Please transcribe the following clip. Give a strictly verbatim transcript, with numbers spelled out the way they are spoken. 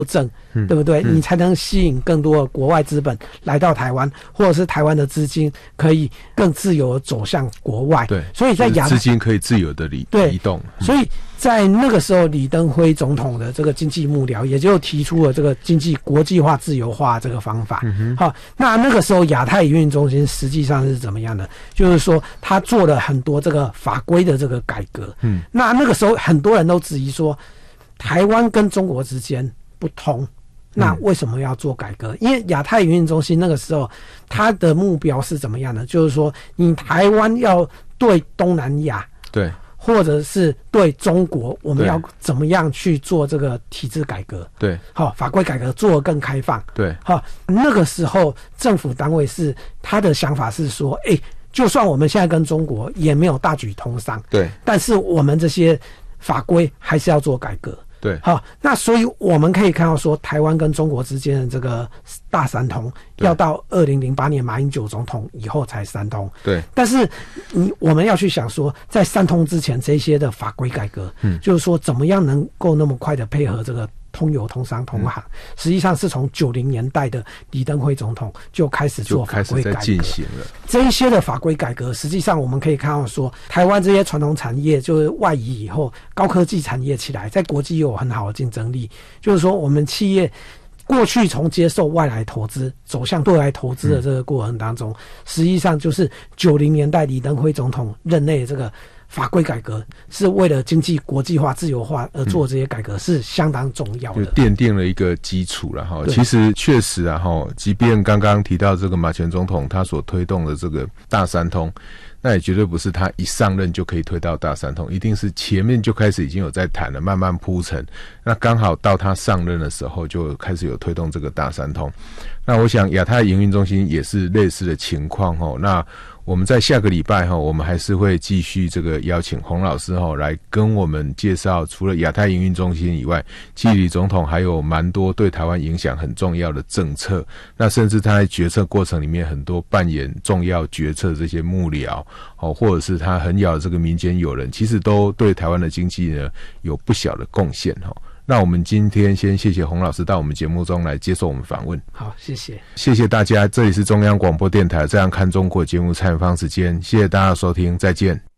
证，对不对、嗯嗯、你才能吸引更多的国外资本来到台湾，或者是台湾的资金可以更自由地走向国外。 对， 所以在亚资金可以自由的移移动、 嗯、所以在那个时候李登辉总统的这个经济幕僚也就提出了这个经济国际化自由化这个方法。嗯、好，那那个时候亚太营运中心实际上是怎么样的，就是说他做了很多这个法规的这个改革。嗯，那那个时候很多人都质疑说台湾跟中国之间不通，那为什么要做改革？因为亚太营运中心那个时候它的目标是怎么样的，就是说你台湾要对东南亚， 对， 或者是对中国，我们要怎么样去做这个体制改革？ 对， 好，法规改革做得更开放。 对， 好，那个时候政府单位是他的想法是说，哎、欸，就算我们现在跟中国也没有大举通商， 对， 但是我们这些法规还是要做改革。 对， 好，那所以我们可以看到说，台湾跟中国之间的这个大三通，要到二零零八年马英九总统以后才三通。对，但是你我们要去想说，在三通之前，这些的法规改革，嗯，就是说怎么样能够那么快的配合这个通邮、通商、通航，嗯、实际上是从九零年代的李登辉总统就开始做法规改革， 进行了这一些的法规改革。实际上我们可以看到说，台湾这些传统产业就是外移以后，高科技产业起来，在国际有很好的竞争力。就是说，我们企业过去从接受外来投资走向对外投资的这个过程当中，嗯、实际上就是九零年代李登辉总统任内这个法规改革是为了经济国际化、自由化而做这些改革，是相当重要的， 就奠定了一个基础了哈。其实确实啊哈，即便刚刚提到这个马前总统他所推动的这个大三通，那也绝对不是他一上任就可以推到大三通，一定是前面就开始已经有在谈了，慢慢铺陈。那刚好到他上任的时候，就开始有推动这个大三通。那我想亚太营运中心也是类似的情况哈。那我们在下个礼拜哈，我们还是会继续这个邀请洪老师哈来跟我们介绍，除了亚太营运中心以外，其实李总统还有蛮多对台湾影响很重要的政策。那甚至他在决策过程里面很多扮演重要决策的这些幕僚哦，或者是他很有这个民间友人，其实都对台湾的经济呢有不小的贡献哈。那我们今天先谢谢洪老师到我们节目中来接受我们访问。 好，谢谢， 谢谢大家。这里是中央广播电台《这样看中国》节目参与方时间，谢谢大家的收听，再见。